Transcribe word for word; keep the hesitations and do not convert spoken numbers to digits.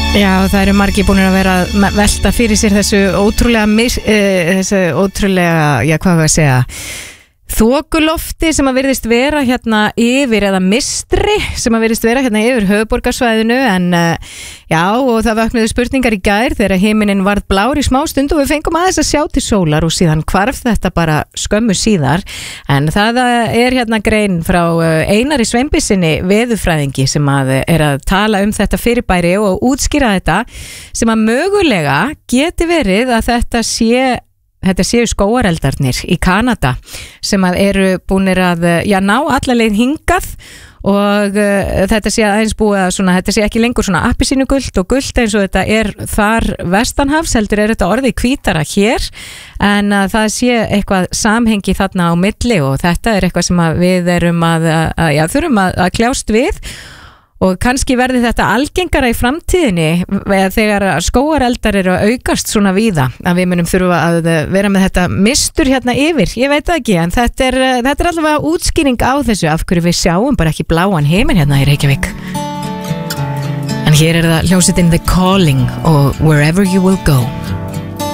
Já, það eru margir búin að vera að velta fyrir sér þessu ótrúlega mis, uh, þessu ótrúlega, já hvað var að segja þokulofti sem að virðist vera hérna yfir eða mistri sem að virðist vera hérna yfir höfuðborgarsvæðinu en uh, já og það vaknaðu spurningar í gær þegar himinin varð blár í smá stund og við fengum aðeins að sjá til sólar og síðan hvarf þetta bara skömmu síðar en það er hérna grein frá Einari Sveinbjörnssyni veðurfræðingi sem að er að tala um þetta fyrirbæri og útskýra þetta sem að mögulega geti verið að þetta sé Þetta séu skógareldarnir í Kanada sem að eru búinir að já, ná alla leið hingað og uh, þetta sé aðeins búið að svona, þetta sé ekki lengur svona appelsínugult og gult eins og þetta er þar vestanhafs, heldur er þetta orðið hvítara hér en uh, það sé eitthvað samhengi þarna á milli og þetta er eitthvað sem að við erum að, að já, þurfum að, að kljást við og kannski verði þetta algengara í framtíðinni þegar skógareldar eru að aukast svona víða að við munum þurfa að vera með þetta mistur hérna yfir, ég veit það ekki en þetta er, þetta er allavega útskýring á þessu af hverju við sjáum bara ekki bláan heiminn hérna í Reykjavík en hér er það hljómsveitin The Calling og Wherever You Will Go